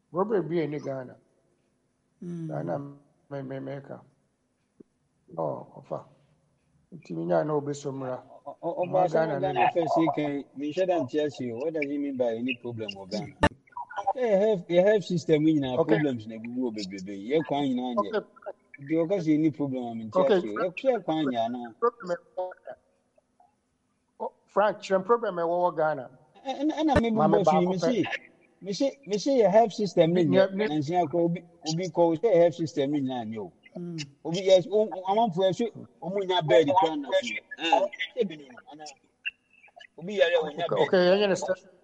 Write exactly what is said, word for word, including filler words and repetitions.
Robert be in Ghana. Ghana me me meka. Oh, ofa. Timinya no be somra. Oba some Ghana first he can me share them Chelsea. What does he mean by any problem of Ghana? They have they have system in our problems na gugu bebebe. Ye kwan nyina anye. Because any problem am in Chelsea. Ye share kwan nya na. Frank, chim problem e wo Ghana. And and me bo so me see. Me see me see you have system in there. And see ko obi obi ko say have system in na nyo. Obi yes amon for so omunya bed kwan na so. Eh, e bi no ana. Obi yare wonya bed. Okay,